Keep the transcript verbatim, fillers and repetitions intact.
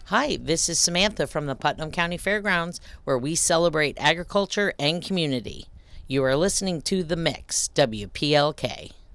Hi, this is Samantha from the Putnam County Fairgrounds, where we celebrate agriculture and community. You are listening to The Mix, W P L K.